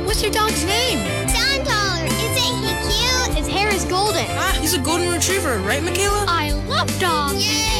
What's your dog's name? Sandor. Isn't he cute? His hair is golden. He's a golden retriever, right, Michaela? I love dogs. Yay!